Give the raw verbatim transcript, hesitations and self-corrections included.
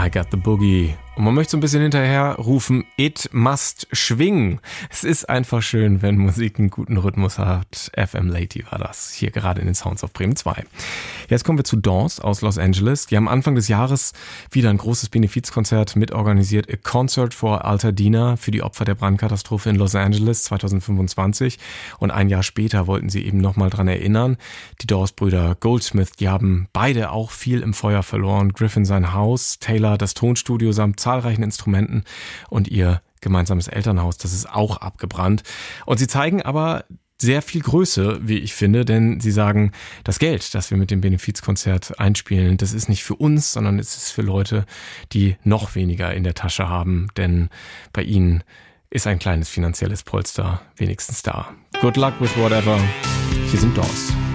I Got the Boogie. Und man möchte so ein bisschen hinterher rufen, it must schwingen. Es ist einfach schön, wenn Musik einen guten Rhythmus hat. F M Lady war das, hier gerade in den Sounds of Bremen zwei. Jetzt kommen wir zu Dawes aus Los Angeles. Die haben Anfang des Jahres wieder ein großes Benefizkonzert mitorganisiert. A Concert for Altadena für die Opfer der Brandkatastrophe in Los Angeles zwanzig fünfundzwanzig. Und ein Jahr später wollten sie eben nochmal dran erinnern. Die Dawes-Brüder Goldsmith, die haben beide auch viel im Feuer verloren. Griffin sein Haus, Taylor das Tonstudio samt zahlreichen Instrumenten und ihr gemeinsames Elternhaus, das ist auch abgebrannt. Und sie zeigen aber sehr viel Größe, wie ich finde, denn sie sagen, das Geld, das wir mit dem Benefizkonzert einspielen, das ist nicht für uns, sondern es ist für Leute, die noch weniger in der Tasche haben, denn bei ihnen ist ein kleines finanzielles Polster wenigstens da. Good luck with whatever. Hier sind Dawes.